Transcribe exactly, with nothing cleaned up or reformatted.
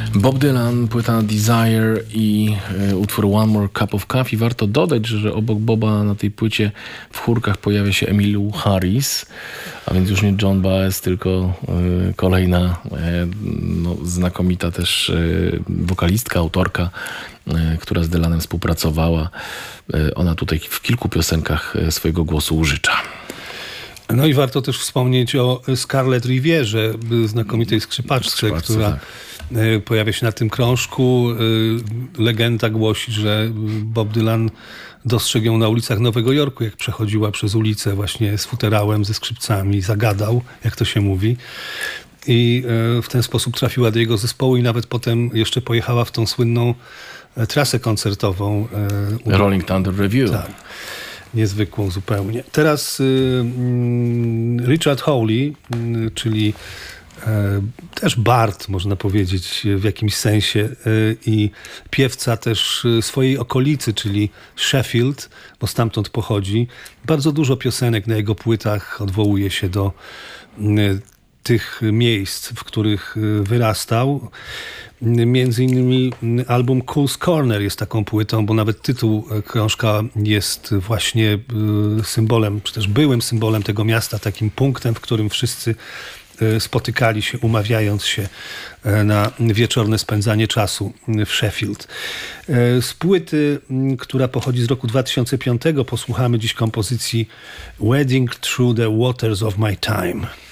Bob Dylan, płyta Desire i y, utwór One More Cup of Coffee. Warto dodać, że obok Boba na tej płycie w chórkach pojawia się Emmylou Harris, a więc już nie Joan Baez, tylko y, kolejna y, no, znakomita też y, wokalistka, autorka, y, która z Dylanem współpracowała. Y, ona tutaj w kilku piosenkach y, swojego głosu użycza. No i warto też wspomnieć o Scarlett Rivierze, znakomitej skrzypaczce, Skrzypaczce, która tak. pojawia się na tym krążku. Legenda głosi, że Bob Dylan dostrzegł ją na ulicach Nowego Jorku, jak przechodziła przez ulicę właśnie z futerałem, ze skrzypcami, zagadał, jak to się mówi. I w ten sposób trafiła do jego zespołu i nawet potem jeszcze pojechała w tą słynną trasę koncertową. Rolling Thunder Revue. Tak. Niezwykłą zupełnie. Teraz y, y, Richard Hawley, y, czyli y, też bard, można powiedzieć w jakimś sensie, y, i piewca też swojej okolicy, czyli Sheffield, bo stamtąd pochodzi. Bardzo dużo piosenek na jego płytach odwołuje się do y, tych miejsc, w których wyrastał. Między innymi album Cool's Corner jest taką płytą, bo nawet tytuł krążka jest właśnie symbolem, czy też byłym symbolem tego miasta, takim punktem, w którym wszyscy spotykali się, umawiając się na wieczorne spędzanie czasu w Sheffield. Z płyty, która pochodzi z roku dwa tysiące piątego, posłuchamy dziś kompozycji Wading Through the Waters of My Time.